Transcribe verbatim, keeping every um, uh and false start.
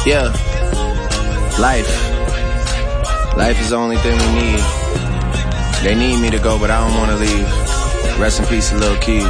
Yeah. Life. Life is the only thing we need. They need me to go, but I don't want to leave. Rest in peace to Lil Keed.